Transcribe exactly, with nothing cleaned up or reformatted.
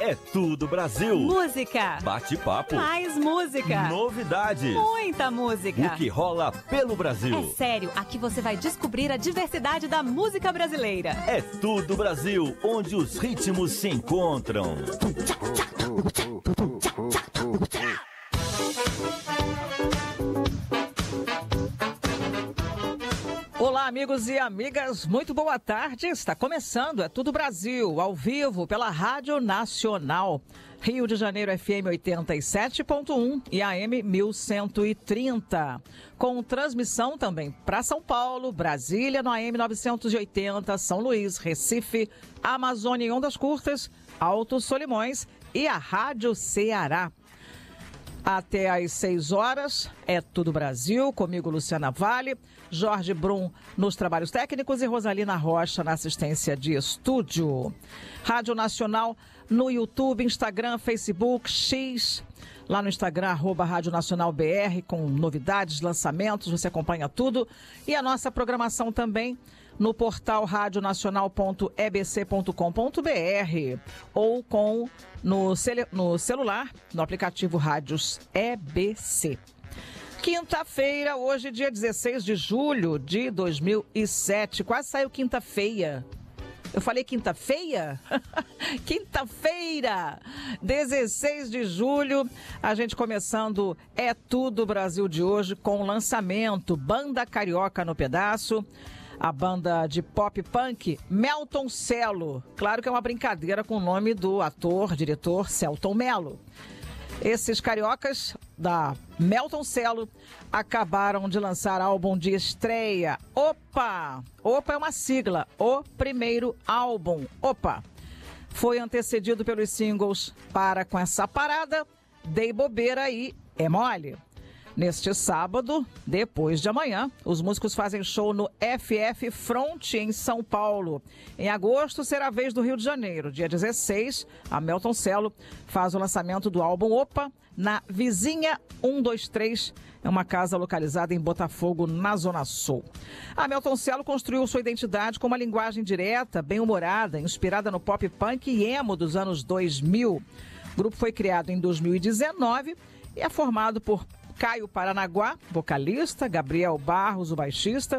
É tudo Brasil. Música. Bate-papo. Mais música. Novidades. Muita música. O que rola pelo Brasil. É sério, aqui você vai descobrir a diversidade da música brasileira. É tudo Brasil, onde os ritmos se encontram. Olá, amigos e amigas, muito boa tarde. Está começando É Tudo Brasil, ao vivo pela Rádio Nacional. Rio de Janeiro F M oitenta e sete ponto um e A M mil cento e trinta. Com transmissão também para São Paulo, Brasília no A M novecentos e oitenta, São Luís, Recife, Amazônia em ondas curtas, Altos Solimões e a Rádio Ceará. Até às seis horas, É Tudo Brasil, comigo Luciana Vale, Jorge Brum nos trabalhos técnicos e Rosalina Rocha na assistência de estúdio. Rádio Nacional no YouTube, Instagram, Facebook, X. Lá no Instagram, arroba Rádio Nacional B R, com novidades, lançamentos, você acompanha tudo. E a nossa programação também no portal radionacional ponto e b c ponto com ponto b r ou com no, cel- no celular, no aplicativo Rádios E B C. Quinta-feira, hoje, dia dezesseis de julho de dois mil e sete. Quase saiu quinta-feia. Eu falei quinta-feia? Quinta-feira, dezesseis de julho, a gente começando É Tudo Brasil de hoje com o lançamento Banda Carioca no Pedaço. A banda de pop punk Melton Cello. Claro que é uma brincadeira com o nome do ator, diretor Selton Mello. Esses cariocas da Melton Cello acabaram de lançar álbum de estreia. Opa! Opa é uma sigla. O primeiro álbum. Opa! Foi antecedido pelos singles Para Com Essa Parada, Dei Bobeira e É Mole. Neste sábado, depois de amanhã, os músicos fazem show no F F Front em São Paulo. Em agosto será a vez do Rio de Janeiro. Dia dezesseis, a Melton Cello faz o lançamento do álbum Opa na Vizinha um dois três, é uma casa localizada em Botafogo, na Zona Sul. A Melton Cello construiu sua identidade com uma linguagem direta, bem-humorada, inspirada no pop punk e emo dos anos dois mil. O grupo foi criado em dois mil e dezenove e é formado por Caio Paranaguá, vocalista, Gabriel Barros, o baixista,